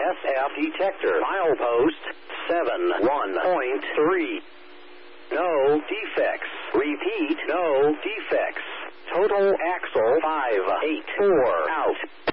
SF detector. Milepost 71.3. No defects. Repeat, no defects. Total axle 584 out.